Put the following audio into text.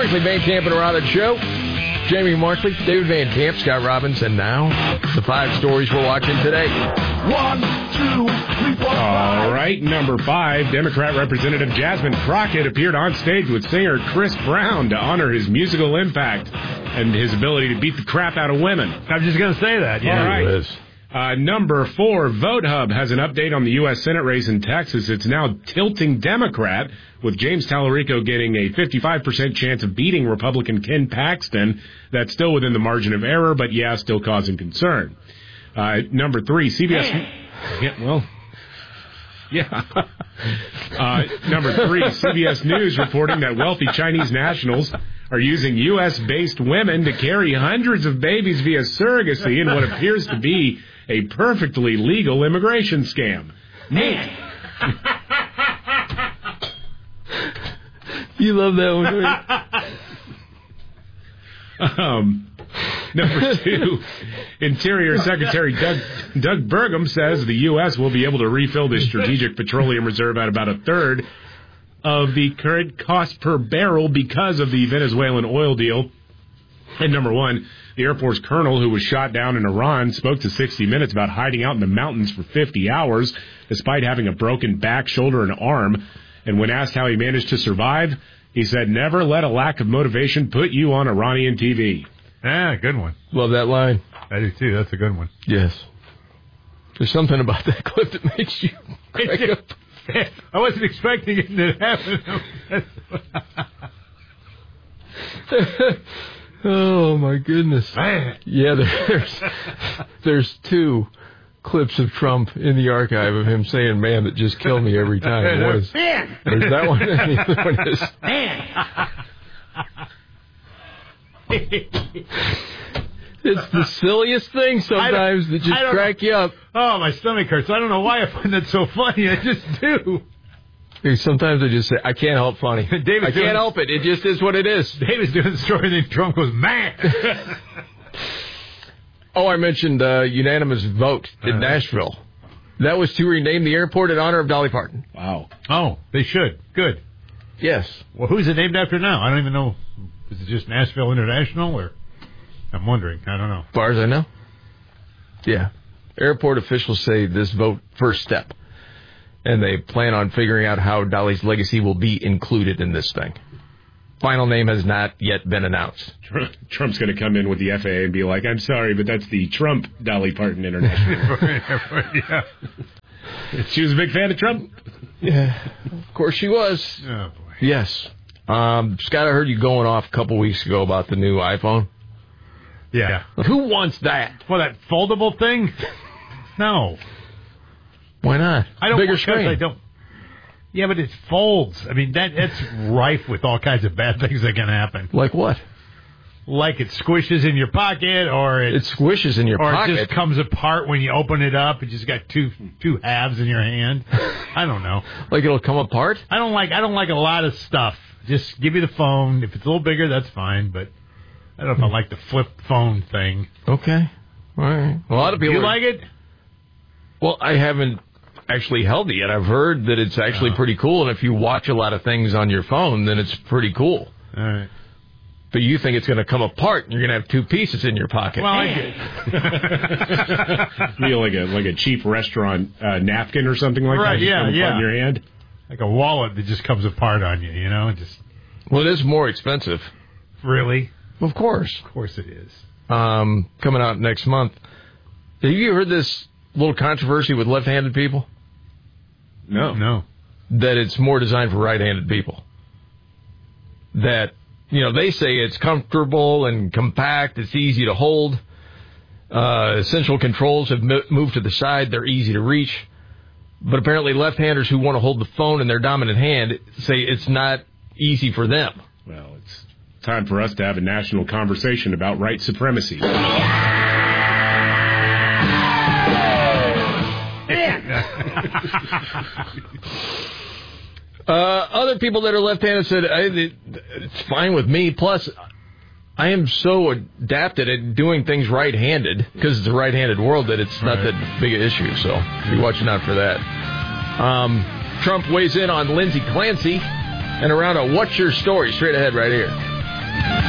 Markley, Van Camp, and Rollins Show. Jamie Markley, David Van Camp, Scott Robbins, and now the 5 stories we're watching today. 1, 2, 3, 4, 5. All right, number 5, Democrat Representative Jasmine Crockett appeared on stage with singer Chris Brown to honor his musical impact and his ability to beat the crap out of women. I'm just going to say that. Yeah. All right. Number 4, VoteHub has an update on the U.S. Senate race in Texas. It's now tilting Democrat, with James Tallarico getting a 55% chance of beating Republican Ken Paxton. That's still within the margin of error, but still causing concern. Number 3, CBS... Number 3, CBS News reporting that wealthy Chinese nationals are using U.S.-based women to carry hundreds of babies via surrogacy in what appears to be a perfectly legal immigration scam. Man. You love that one, right? Number 2, Interior Secretary Doug Burgum says the U.S. will be able to refill the Strategic Petroleum Reserve at about a third of the current cost per barrel because of the Venezuelan oil deal. And number 1, the Air Force colonel who was shot down in Iran spoke to 60 Minutes about hiding out in the mountains for 50 hours despite having a broken back, shoulder, and arm. And when asked how he managed to survive, he said, "Never let a lack of motivation put you on Iranian TV." Ah, good one. Love that line. I do, too. That's a good one. Yes. There's something about that clip that makes you crack up. I wasn't expecting it to happen. Oh, my goodness. Man. Yeah, there's 2 clips of Trump in the archive of him saying, "man," that just kill me every time. One is, man. There's that one, and the other one is, man. It's the silliest thing sometimes that just crack you up. Oh, my stomach hurts. I don't know why I find that so funny. I just do. Sometimes I just say, I can't help funny. I can't help it. It just is what it is. David's doing the story, and then Trump goes, "man." Oh, I mentioned unanimous vote in Nashville. That was to rename the airport in honor of Dolly Parton. Wow. Oh, they should. Good. Yes. Well, who's it named after now? I don't even know. Is it just Nashville International, or I'm wondering. I don't know. As far as I know. Yeah. Airport officials say this vote first step, and they plan on figuring out how Dolly's legacy will be included in this thing. Final name has not yet been announced. Trump's going to come in with the FAA and be like, "I'm sorry, but that's the Trump Dolly Parton International." Yeah. She was a big fan of Trump? Yeah, of course she was. Oh, boy. Yes. Scott, I heard you going off a couple weeks ago about the new iPhone. Yeah. Who wants that? Well, that foldable thing? No. Why not? I don't. Bigger screen. I don't. Yeah, but it folds. I mean, that's rife with all kinds of bad things that can happen. Like what? Like it squishes in your pocket, or it squishes in your pocket. Or it just comes apart when you open it up. It just got two halves in your hand. I don't know. Like it'll come apart? I don't like a lot of stuff. Just give me the phone. If it's a little bigger, that's fine. But I don't know if I like the flip phone thing. Okay. All right. Well, a lot of people. Do you like it? Well, I haven't actually held it yet. I've heard that it's actually pretty cool, and if you watch a lot of things on your phone, then it's pretty cool. All right. But you think it's going to come apart, and you're going to have 2 pieces in your pocket. Well, like a cheap restaurant napkin or something like that. Right? Yeah. In your hand, like a wallet that just comes apart on you. You know, just. Well, it is more expensive. Really? Of course. Of course it is. Coming out next month. Have you heard this little controversy with left-handed people? No. That it's more designed for right-handed people. That, they say it's comfortable and compact, it's easy to hold. Essential controls have moved to the side, they're easy to reach. But apparently left-handers who want to hold the phone in their dominant hand say it's not easy for them. Well, it's time for us to have a national conversation about right supremacy. Other people that are left-handed said, it's fine with me. Plus, I am so adapted at doing things right-handed, because it's a right-handed world, that it's not that big an issue. So be watching out for that. Trump weighs in on Lindsey Clancy and around a What's Your Story straight ahead right here.